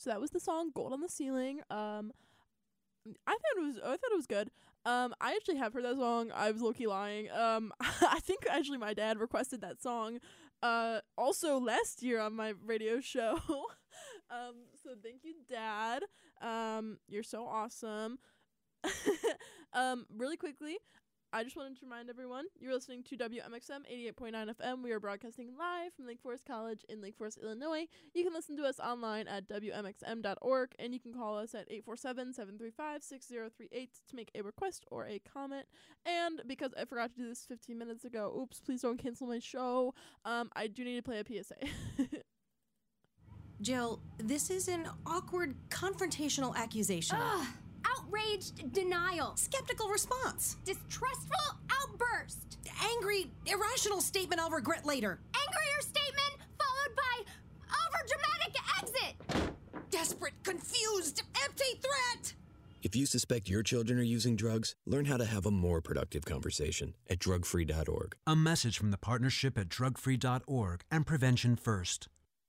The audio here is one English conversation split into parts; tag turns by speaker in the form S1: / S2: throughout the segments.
S1: So that was the song Gold on the Ceiling. I thought it was good. I actually have heard that song. I was low-key lying. I think actually my dad requested that song also last year on my radio show. So thank you, Dad. You're so awesome. Really quickly, I just wanted to remind everyone, you're listening to WMXM 88.9 FM. We are broadcasting live from Lake Forest College in Lake Forest, Illinois. You can listen to us online at WMXM.org, and you can call us at 847-735-6038 to make a request or a comment. And because I forgot to do this 15 minutes ago, oops, please don't cancel my show. I do need to play a PSA.
S2: Jill, this is an awkward, confrontational accusation.
S3: Ugh! Outraged denial.
S2: Skeptical response.
S3: Distrustful outburst.
S2: Angry, irrational statement I'll regret later.
S3: Angrier statement followed by overdramatic exit.
S2: Desperate, confused, empty threat.
S4: If you suspect your children are using drugs, learn how to have a more productive conversation at drugfree.org.
S5: A message from the partnership at drugfree.org and Prevention First.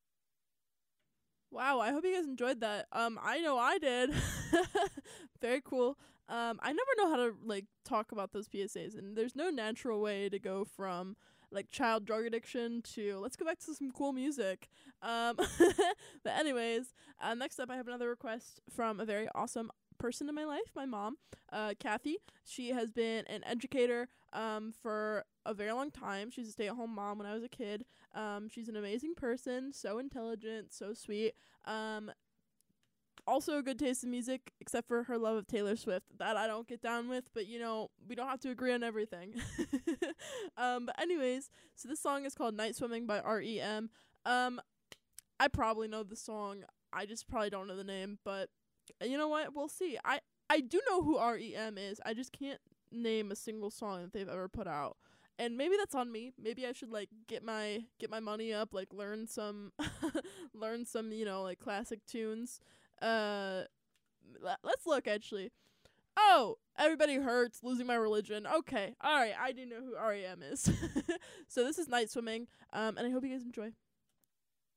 S1: Wow, I hope you guys enjoyed that. I know I did. Very cool. I never know how to talk about those PSAs, and there's no natural way to go from child drug addiction to let's go back to some cool music. But anyways, next up I have another request from a very awesome person in my life, my mom, Kathy. She has been an educator for a very long time. She's a stay-at-home mom when I was a kid. She's an amazing person, so intelligent, so sweet. Also a good taste in music, except for her love of Taylor Swift. That I don't get down with, but we don't have to agree on everything. But anyways, so this song is called Night Swimming by R.E.M. I probably know the song. I just probably don't know the name, but you know what? We'll see. I do know who R.E.M. is. I just can't name a single song that they've ever put out. And maybe that's on me. Maybe I should get my money up, learn some classic tunes. Let's look actually. Oh, Everybody Hurts, Losing My Religion. Okay. All right. I do know who R.E.M. is. So this is Night Swimming. And I hope you guys enjoy.